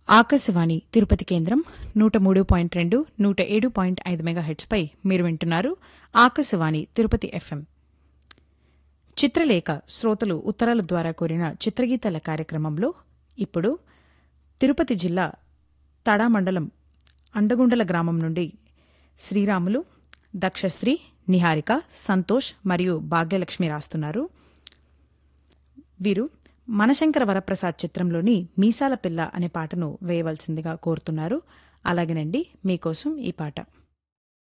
ఆకాశవాణి తిరుపతి కేంద్రం 103.2, 107.5 మెగాహెర్ట్జ్పై మీరు వింటున్నారు ఆకాశవాణి తిరుపతి ఎఫ్ఎం. చిత్రలేఖ శ్రోతలు ఉత్తరాల ద్వారా కోరిన చిత్రగీతాల కార్యక్రమంలో ఇప్పుడు తిరుపతి జిల్లా తడా మండలం అండగుండల గ్రామం నుండి శ్రీరాములు, దక్షశ్రీ, నిహారిక, సంతోష్ మరియు భాగ్యలక్ష్మి రాస్తున్నారు. వీరు మనశంకర వరప్రసాద్ చిత్రంలోని మీసాల పిల్ల అనే పాటను వేయవలసిందిగా కోరుతున్నారు. అలాగేనండి, మీకోసం ఈ పాట.